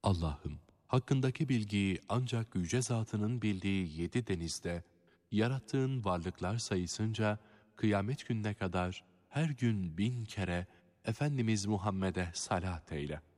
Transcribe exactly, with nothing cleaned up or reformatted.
Allah'ım, hakkındaki bilgiyi ancak yüce zatının bildiği yedi denizde, yarattığın varlıklar sayısınca kıyamet gününe kadar her gün bin kere Efendimiz Muhammed'e salat eyle.